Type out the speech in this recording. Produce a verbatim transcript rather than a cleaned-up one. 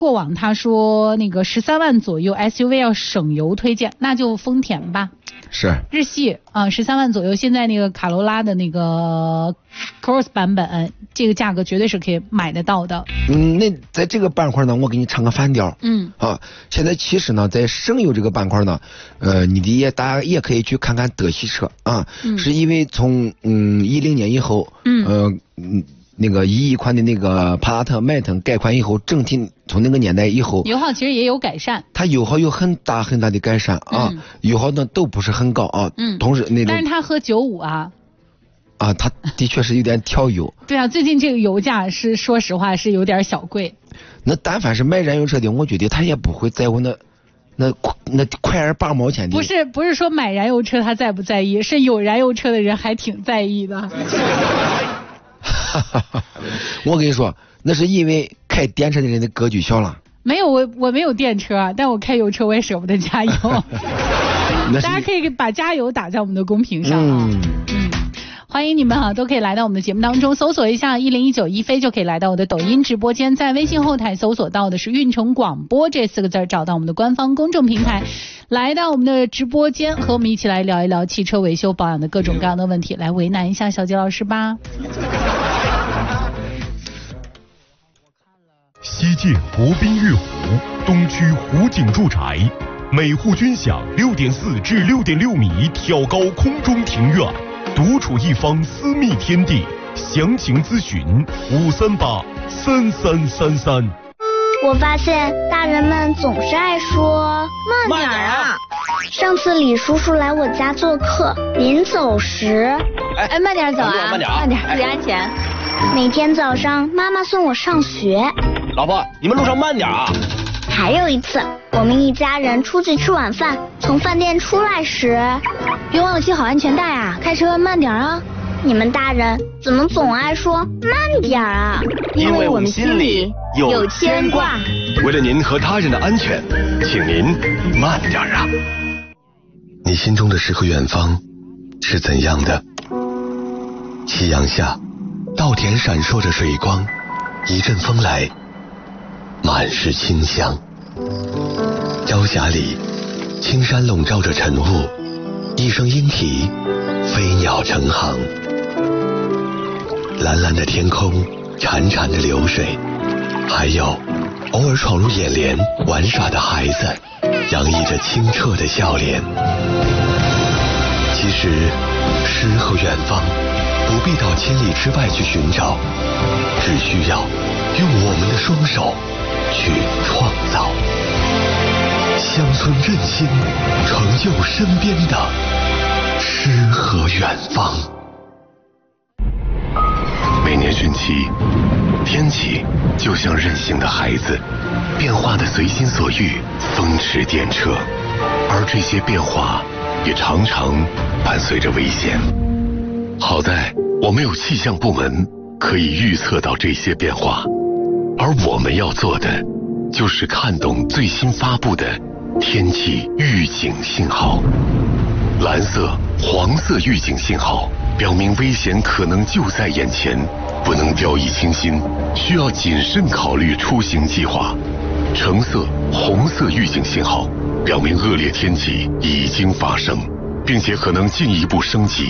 过往他说那个十三万左右 S U V 要省油推荐，那就丰田吧。 是日系啊，十三万左右。现在那个卡罗拉的那个 Cross 版本，这个价格绝对是可以买得到的。 嗯，那在这个板块呢，我给你唱个反调。 嗯啊，现在其实呢，在省油这个板块呢，呃，你的也大家也可以去看看德系车啊，嗯、是因为从嗯一零年以后，嗯呃嗯。那个一亿款的那个帕萨特、迈腾改款以后，整体从那个年代以后， 油耗其实也有改善。 它油耗有很大很大的改善啊，嗯、油耗呢都不是很高啊。嗯。同时那种。 但是它喝九五啊。 啊，它的确是有点挑油。 对啊，最近这个油价是说实话是有点小贵。 那但凡是买燃油车的，我觉得他也不会在乎那那那块儿八毛钱的。 不是不是说买燃油车他在不在意，是有燃油车的人还挺在意的。 我跟你说，那是因为开电车的人的格局小了。 没有，我我没有电车，但我开油车我也舍不得加油。大家可以把加油打在我们的公屏上啊。嗯嗯，欢迎你们啊，都可以来到我们的节目当中，搜索一下一零一九一飞就可以来到我的抖音直播间，在微信后台搜索到的是运城广播这四个字，找到我们的官方公众平台，来到我们的直播间，和我们一起来聊一聊汽车维修保养的各种各样的问题，来为难一下小杰老师吧。 西晋国宾悦湖东区湖景住宅，每户均享六点四至六点六米挑高空中庭院，独处一方私密天地。详情咨询五三八三三三三。 我发现大人们总是爱说慢点啊。 上次李叔叔来我家做客，临走时， 哎，慢点走啊，慢点，慢点，注意安全。 每天早上妈妈送我上学， 老婆，你们路上慢点啊。 还有一次，我们一家人出去吃晚饭，从饭店出来时， 别忘了系好安全带啊，开车慢点啊。 你们大人怎么总爱说慢点啊？ 因为我们心里有牵挂。为了您和他人的安全，请您慢点啊。你心中的诗和远方是怎样的？夕阳下，稻田闪烁着水光，一阵风来，满是清香。朝霞里，青山笼罩着晨雾，一声莺啼，飞鸟成行。蓝蓝的天空，潺潺的流水，还有偶尔闯入眼帘玩耍的孩子，洋溢着清澈的笑脸。其实，诗和远方不必到千里之外去寻找，只需要用我们的双手去创造。乡村振兴，成就身边的诗和远方。每年汛期，天气就像任性的孩子，变化的随心所欲，风驰电掣，而这些变化也常常伴随着危险。好在我们有气象部门可以预测到这些变化，而我们要做的就是看懂最新发布的天气预警信号。蓝色、黄色预警信号表明危险可能就在眼前，不能掉以轻心，需要谨慎考虑出行计划。橙色、红色预警信号表明恶劣天气已经发生，并且可能进一步升级。